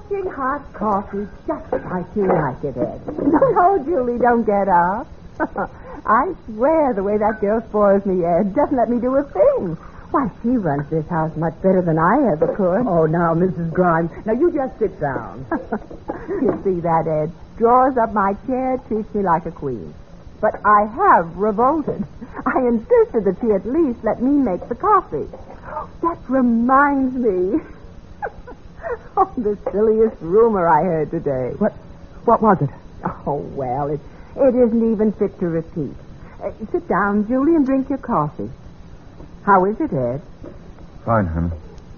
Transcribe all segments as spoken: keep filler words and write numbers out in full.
Scorching hot coffee, just like you like it, Ed. No, no, Julie, don't get up. I swear the way that girl spoils me, Ed, doesn't let me do a thing. Why, she runs this house much better than I ever could. Oh, now, Missus Grimes, now you just sit down. You see that, Ed? Draws up my chair, treats me like a queen. But I have revolted. I insisted that she at least let me make the coffee. That reminds me. Oh, the silliest rumor I heard today. What? What was it? Oh, well, it, it isn't even fit to repeat. Uh, sit down, Julie, and drink your coffee. How is it, Ed? Fine, Hannah.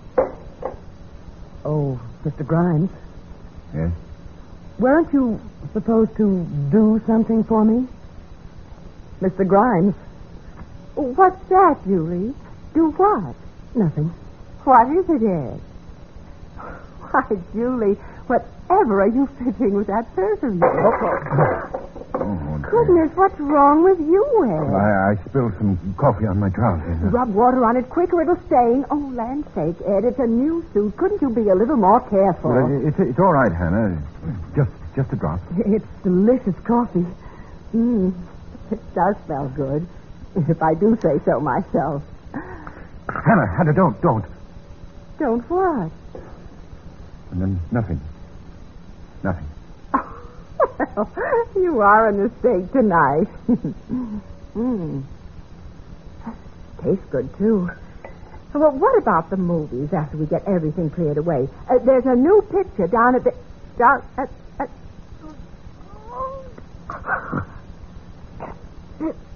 Oh, Mister Grimes. Yes? Weren't you supposed to do something for me? Mister Grimes. What's that, Julie? Do what? Nothing. What is it, Ed? Why, Julie, whatever are you fitting with that purse of yours? Oh, Goodness, what's wrong with you, Ed? I, I spilled some coffee on my trousers. Rub water on it quick or it'll stain. Oh, land's sake, Ed, it's a new suit. Couldn't you be a little more careful? Well, it's, it's all right, Hannah. Just just a drop. It's delicious coffee. Mmm, it does smell good, if I do say so myself. Hannah, Hannah, don't, don't. Don't what? And then nothing. Nothing. Well, you are a mistake tonight. Mmm. Tastes good, too. Well, what about the movies after we get everything cleared away? Uh, there's a new picture down at the... Down at... at...